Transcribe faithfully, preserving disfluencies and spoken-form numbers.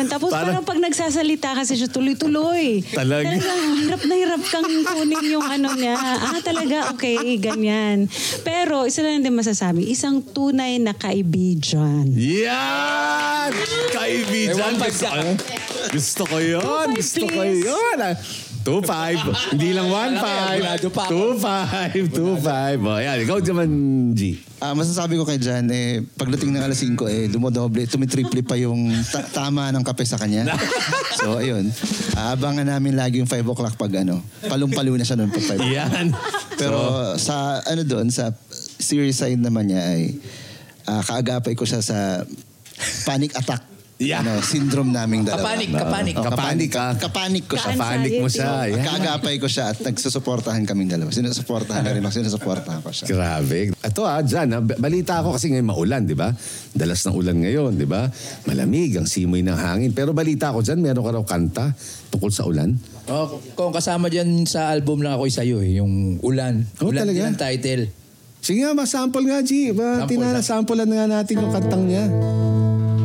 Tapos parang, parang pag nagsasalita kasi siya tuloy-tuloy. Talaga? Talagang hirap na hirap kang kunin yung ano niya. Ah, talaga, okay, ganyan. Pero isa lang din masasabi, isang tunay na kaibigan. Yan! Kaibigan. Gusto ko, gusto ko yun. Gusto ko yun. two five. Hindi lang one five. two five. two five. O, yan. Ikaw naman, G. Ah, masasabi ko kay Jan, eh, pagdating ng alas singko, eh, dumodoble, tumitriple pa yung ta- tama ng kape sa kanya. So, ayun. Aabangan namin lagi yung five o'clock pag ano, palong-palo na siya noon pag five o'clock. Yan. Pero sa, ano doon, sa serious side naman niya ay, ah, kaagapay ko siya sa panic attack. Yeah. Ano, syndrome naming dalawa. Kapanik, kapanik. Oh, Kapanik ka. Kapanik ko siya. Kapanik mo siya. Yan. Kaagapay ko siya at nagsusuportahan kaming dalawa. Sinusuportahan na rin ako. Sinusuportahan ko siya. Grabe. Ito ah, dyan ah, balita ako kasi ngayon maulan, di ba? Dalas ng ulan ngayon, di ba? Malamig, ang simoy ng hangin. Pero balita ko dyan, meron ka raw kanta tungkol sa ulan. Oh, kung kasama dyan sa album lang ako sa'yo eh, yung Ulan. Oh, Ulan talaga? din ang title. Sige nga, masample nga, G. Ba, Sample tinala, lang. sampulan nga natin yung kantang niya.